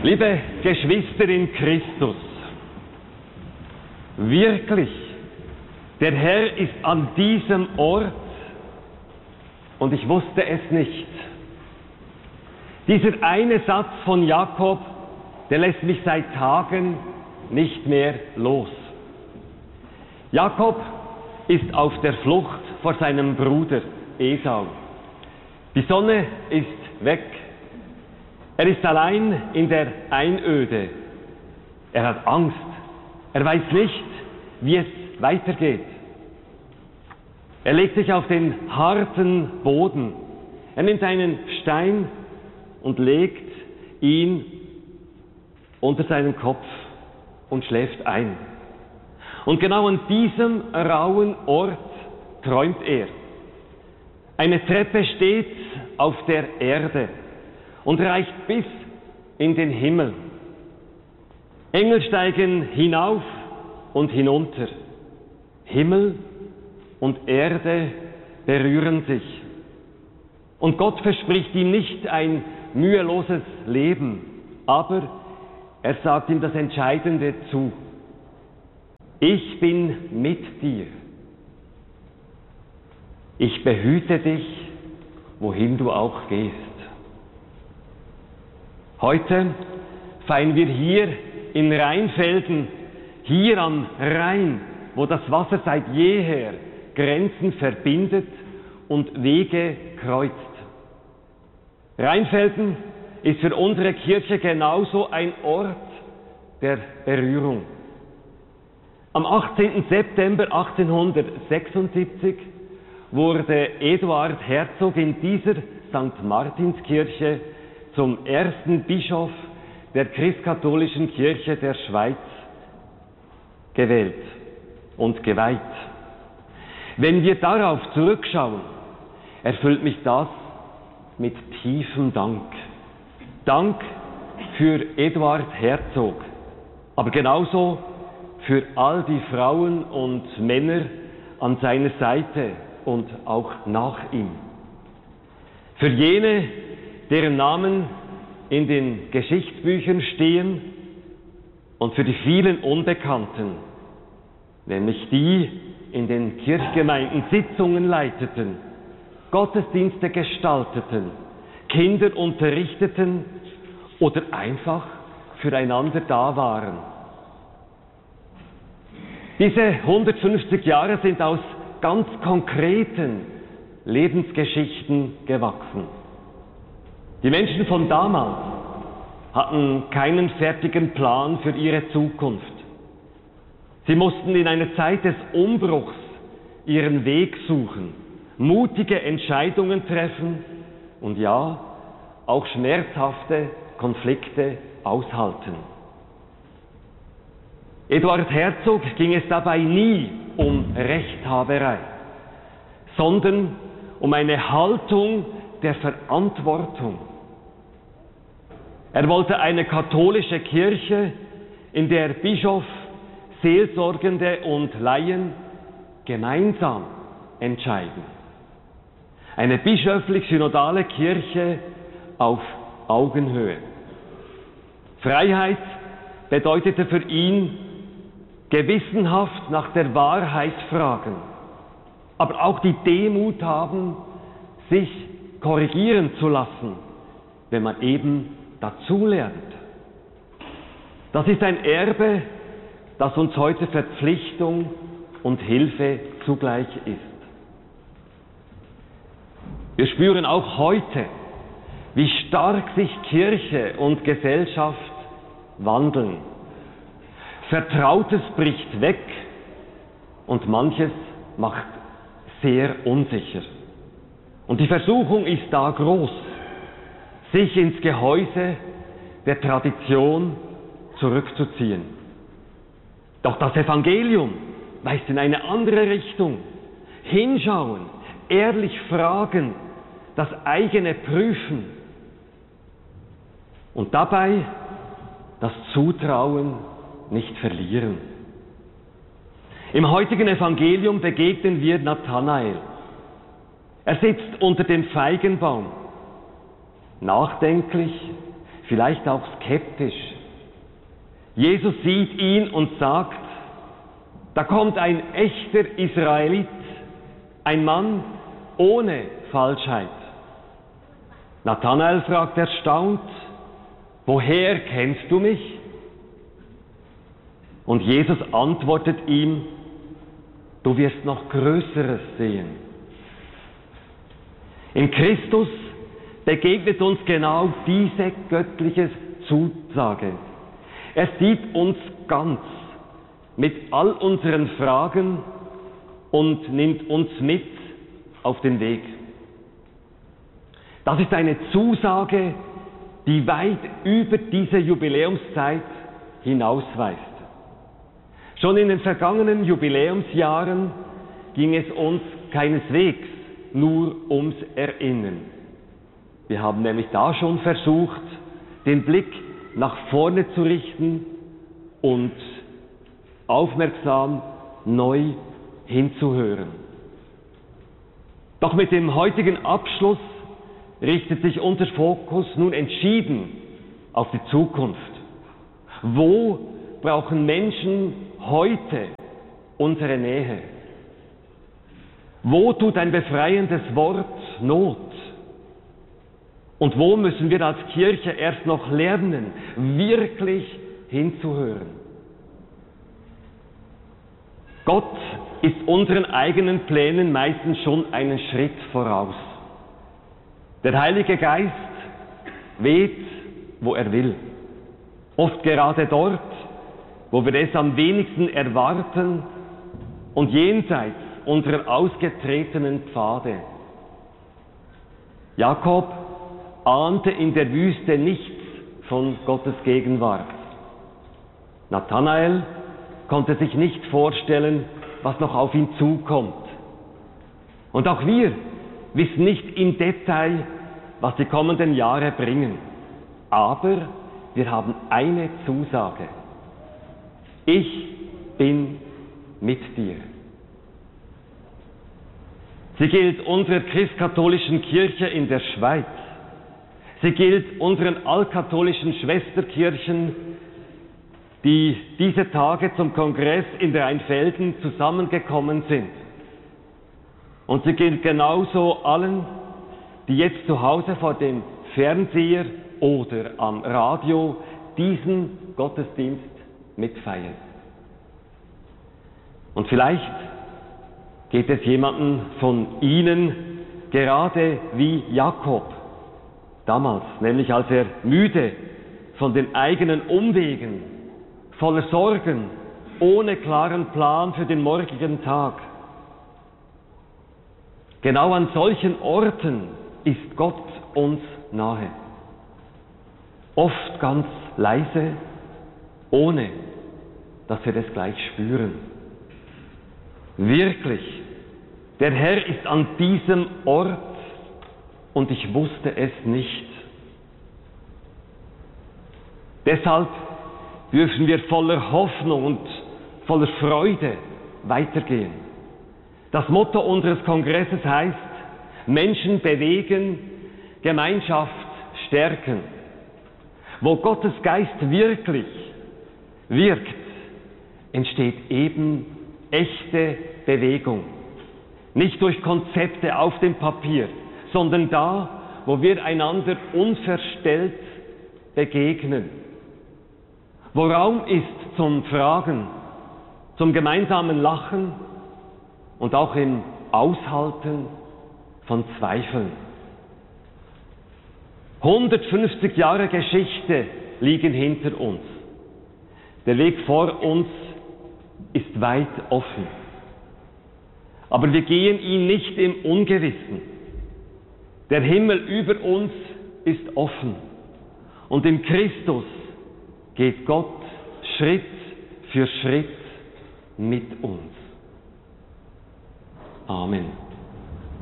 Liebe Geschwister in Christus, wirklich, der Herr ist an diesem Ort und ich wusste es nicht. Dieser eine Satz von Jakob, der lässt mich seit Tagen nicht mehr los. Jakob ist auf der Flucht vor seinem Bruder Esau. Die Sonne ist weg. Er ist allein in der Einöde. Er hat Angst. Er weiß nicht, wie es weitergeht. Er legt sich auf den harten Boden. Er nimmt einen Stein und legt ihn unter seinen Kopf und schläft ein. Und genau an diesem rauen Ort träumt er. Eine Treppe steht auf der Erde und reicht bis in den Himmel. Engel steigen hinauf und hinunter. Himmel und Erde berühren sich. Und Gott verspricht ihm nicht ein müheloses Leben, aber er sagt ihm das Entscheidende zu. Ich bin mit dir. Ich behüte dich, wohin du auch gehst. Heute feiern wir hier in Rheinfelden, hier am Rhein, wo das Wasser seit jeher Grenzen verbindet und Wege kreuzt. Rheinfelden ist für unsere Kirche genauso ein Ort der Berührung. Am 18. September 1876 wurde Eduard Herzog in dieser St. Martinskirche zum ersten Bischof der christkatholischen Kirche der Schweiz gewählt und geweiht. Wenn wir darauf zurückschauen, erfüllt mich das mit tiefem Dank. Dank für Eduard Herzog, aber genauso für all die Frauen und Männer an seiner Seite und auch nach ihm. Für jene, deren Namen in den Geschichtsbüchern stehen und für die vielen Unbekannten, nämlich die in den Kirchgemeinden Sitzungen leiteten, Gottesdienste gestalteten, Kinder unterrichteten oder einfach füreinander da waren. Diese 150 Jahre sind aus ganz konkreten Lebensgeschichten gewachsen. Die Menschen von damals hatten keinen fertigen Plan für ihre Zukunft. Sie mussten in einer Zeit des Umbruchs ihren Weg suchen, mutige Entscheidungen treffen und ja, auch schmerzhafte Konflikte aushalten. Eduard Herzog ging es dabei nie um Rechthaberei, sondern um eine Haltung der Verantwortung. Er wollte eine katholische Kirche, in der Bischof, Seelsorgende und Laien gemeinsam entscheiden. Eine bischöflich-synodale Kirche auf Augenhöhe. Freiheit bedeutete für ihn gewissenhaft nach der Wahrheit fragen, aber auch die Demut haben, sich korrigieren zu lassen, wenn man eben dazulernt. Das ist ein Erbe, das uns heute Verpflichtung und Hilfe zugleich ist. Wir spüren auch heute, wie stark sich Kirche und Gesellschaft wandeln. Vertrautes bricht weg und manches macht sehr unsicher. Und die Versuchung ist da groß, sich ins Gehäuse der Tradition zurückzuziehen. Doch das Evangelium weist in eine andere Richtung. Hinschauen, ehrlich fragen, das eigene prüfen und dabei das Zutrauen nicht verlieren. Im heutigen Evangelium begegnen wir Nathanael. Er sitzt unter dem Feigenbaum, nachdenklich, vielleicht auch skeptisch. Jesus sieht ihn und sagt, da kommt ein echter Israelit, ein Mann ohne Falschheit. Nathanael fragt erstaunt, woher kennst du mich? Und Jesus antwortet ihm, du wirst noch Größeres sehen. In Christus begegnet uns genau diese göttliche Zusage. Er sieht uns ganz mit all unseren Fragen und nimmt uns mit auf den Weg. Das ist eine Zusage, die weit über diese Jubiläumszeit hinausweist. Schon in den vergangenen Jubiläumsjahren ging es uns keineswegs nur ums Erinnern. Wir haben nämlich da schon versucht, den Blick nach vorne zu richten und aufmerksam neu hinzuhören. Doch mit dem heutigen Abschluss richtet sich unser Fokus nun entschieden auf die Zukunft. Wo brauchen Menschen heute unsere Nähe? Wo tut ein befreiendes Wort Not? Und wo müssen wir als Kirche erst noch lernen, wirklich hinzuhören? Gott ist unseren eigenen Plänen meistens schon einen Schritt voraus. Der Heilige Geist weht, wo er will. Oft gerade dort, wo wir es am wenigsten erwarten und jenseits unserer ausgetretenen Pfade. Jakob ahnte in der Wüste nichts von Gottes Gegenwart. Nathanael konnte sich nicht vorstellen, was noch auf ihn zukommt. Und auch wir wissen nicht im Detail, was die kommenden Jahre bringen. Aber wir haben eine Zusage. Ich bin mit dir. Sie gilt unserer christkatholischen Kirche in der Schweiz. Sie gilt unseren altkatholischen Schwesterkirchen, die diese Tage zum Kongress in Rheinfelden zusammengekommen sind. Und sie gilt genauso allen, die jetzt zu Hause vor dem Fernseher oder am Radio diesen Gottesdienst mitfeiern. Und vielleicht geht es jemandem von Ihnen gerade wie Jakob damals, nämlich als er müde von den eigenen Umwegen, voller Sorgen, ohne klaren Plan für den morgigen Tag. Genau an solchen Orten ist Gott uns nahe. Oft ganz leise, ohne dass wir es gleich spüren. Wirklich, der Herr ist an diesem Ort und ich wusste es nicht. Deshalb dürfen wir voller Hoffnung und voller Freude weitergehen. Das Motto unseres Kongresses heißt, Menschen bewegen, Gemeinschaft stärken. Wo Gottes Geist wirklich wirkt, entsteht eben echte Bewegung. Nicht durch Konzepte auf dem Papier, sondern da, wo wir einander unverstellt begegnen. Wo Raum ist zum Fragen, zum gemeinsamen Lachen und auch im Aushalten von Zweifeln. 150 Jahre Geschichte liegen hinter uns. Der Weg vor uns ist weit offen. Aber wir gehen ihn nicht im Ungewissen. Der Himmel über uns ist offen. Und in Christus geht Gott Schritt für Schritt mit uns. Amen.